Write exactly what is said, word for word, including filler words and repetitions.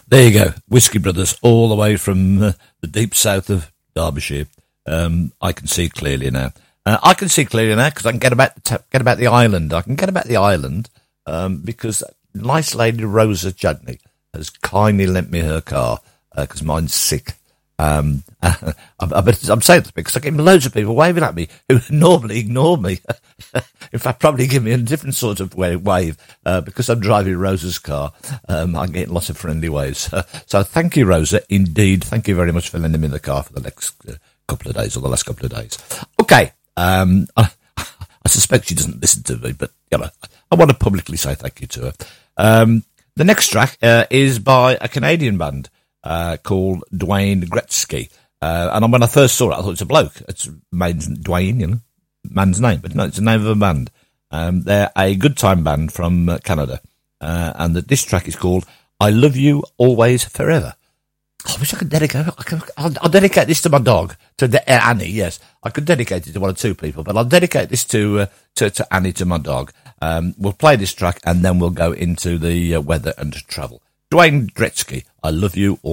There you go, Whiskey Brothers, all the way from uh, the deep south of Derbyshire. Um, I can see clearly now. Uh, I can see clearly now because I can get about the t- get about the island. I can get about the island um, because nice lady Rosa Judney has kindly lent me her car because uh, mine's sick. Um, I, I, I'm saying this because I get loads of people waving at me who normally ignore me. In fact, probably give me a different sort of wave uh, because I'm driving Rosa's car. Um, I'm getting lots of friendly waves. Uh, so thank you, Rosa. Indeed, thank you very much for lending me the car for the next uh, couple of days or the last couple of days. Okay, um, I, I suspect she doesn't listen to me, but you know, I want to publicly say thank you to her. Um, the next track uh, is by a Canadian band. Uh, called Dwayne Gretzky. Uh, and when I first saw it, I thought it's a bloke. It's man's Dwayne, you know, man's name, but no, it's the name of a band. Um, they're a good time band from uh, Canada. Uh, and the, this track is called I Love You Always Forever. I wish I could dedicate, I can, I'll, I'll dedicate this to my dog, to the, uh, Annie, yes. I could dedicate it to one or two people, but I'll dedicate this to, uh, to, to Annie, to my dog. Um, we'll play this track and then we'll go into the uh, weather and travel. Dwayne Gretzky, I Love You